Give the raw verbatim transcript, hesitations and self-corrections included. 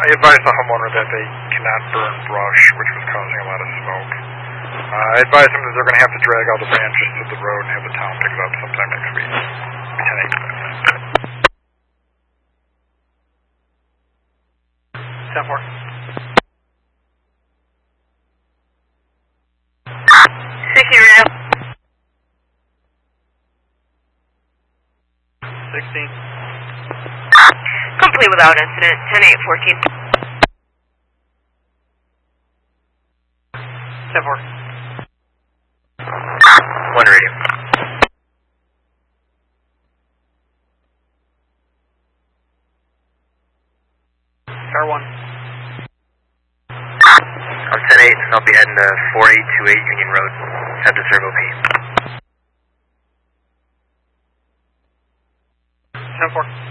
we advised the homeowner that they cannot burn brush, which was causing a lot of smoke. Uh, I advised them that they're going to have to drag all the branches to the road and have the town pick it up sometime next week. ten eight. ten four. sixteen right now. sixteen. Complete without incident. ten eight fourteen. ten four. One radio. Car one. I'm ten eight, I'll be heading to four eight two eight Union Road. Head to Servo P. ten four.